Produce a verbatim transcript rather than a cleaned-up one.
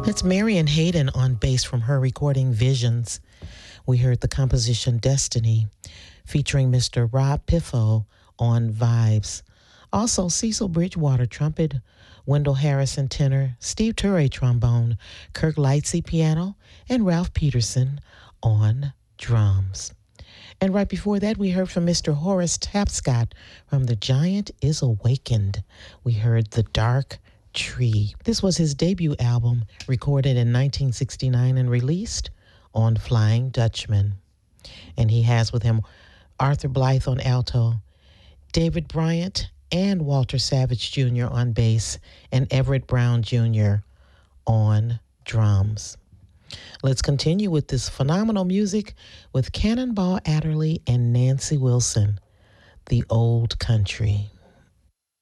That's Marian Hayden on bass from her recording Visions. We heard the composition Destiny featuring Mister Rob Piffo on vibes. Also, Cecil Bridgewater trumpet, Wendell Harrison tenor, Steve Turre trombone, Kirk Lightsey piano, and Ralph Peterson on drums. And right before that, we heard from Mister Horace Tapscott from The Giant is Awakened. We heard The Dark Tree. This was his debut album, recorded in nineteen sixty-nine and released on Flying Dutchman. And he has with him Arthur Blythe on alto, David Bryant and Walter Savage Junior on bass, and Everett Brown Junior on drums. Let's continue with this phenomenal music with Cannonball Adderley and Nancy Wilson, The Old Country.